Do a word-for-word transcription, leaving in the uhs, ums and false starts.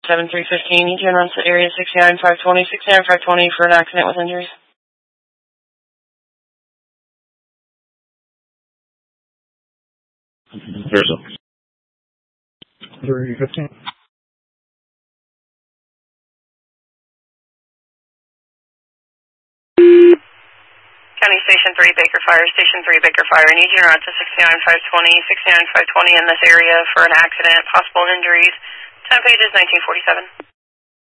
seven three fifteen, you can run to area sixty-nine five twenty, sixty-nine five twenty for an accident with injuries. There's a three fifteen. County Station three, Baker Fire, Station three, Baker Fire. I need you to run to sixty-nine five twenty, sixty-nine five twenty in this area for an accident, possible injuries. Time pages nineteen forty-seven.